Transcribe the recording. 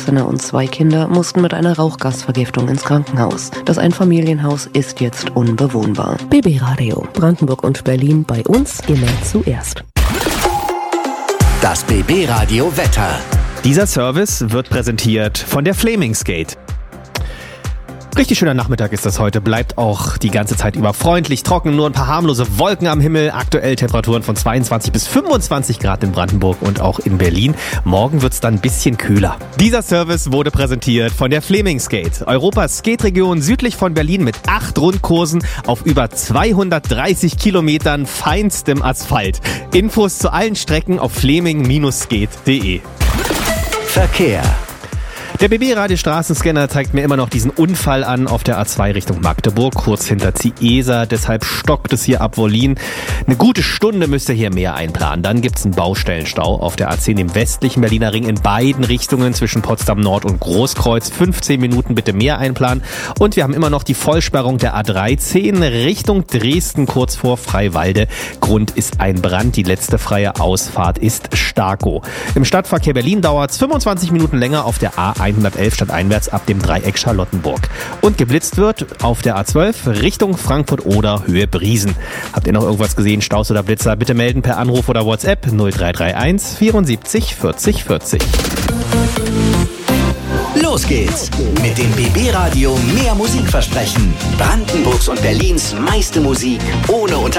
Erwachsene und 2 Kinder mussten mit einer Rauchgasvergiftung ins Krankenhaus. Das Einfamilienhaus ist jetzt unbewohnbar. BB Radio, Brandenburg und Berlin, bei uns immer zuerst. Das BB Radio Wetter. Dieser Service wird präsentiert von der Flemingsgate. Richtig schöner Nachmittag ist das heute, bleibt auch die ganze Zeit über freundlich, trocken, nur ein paar harmlose Wolken am Himmel, aktuell Temperaturen von 22 bis 25 Grad in Brandenburg und auch in Berlin. Morgen wird's dann ein bisschen kühler. Dieser Service wurde präsentiert von der Flemingsgate, Europas Skate-Region südlich von Berlin mit 8 Rundkursen auf über 230 Kilometern feinstem Asphalt. Infos zu allen Strecken auf fleming-skate.de. Verkehr. Der BB-Radio-Straßenscanner zeigt mir immer noch diesen Unfall an auf der A2 Richtung Magdeburg, kurz hinter Ziesa. Deshalb stockt es hier ab Wollin. Eine gute Stunde müsst ihr hier mehr einplanen. Dann gibt's einen Baustellenstau auf der A10 im westlichen Berliner Ring in beiden Richtungen zwischen Potsdam Nord und Großkreuz. 15 Minuten bitte mehr einplanen. Und wir haben immer noch die Vollsperrung der A13 Richtung Dresden kurz vor Freiwalde. Grund ist ein Brand. Die letzte freie Ausfahrt ist Starkow. Im Stadtverkehr Berlin dauert's 25 Minuten länger auf der A111 stadteinwärts ab dem Dreieck Charlottenburg. Und geblitzt wird auf der A12 Richtung Frankfurt-Oder, Höhe Briesen. Habt ihr noch irgendwas gesehen, Staus oder Blitzer? Bitte melden per Anruf oder WhatsApp 0331 74 40 40. Los geht's mit dem BB Radio Mehr Musikversprechen. Brandenburgs und Berlins meiste Musik ohne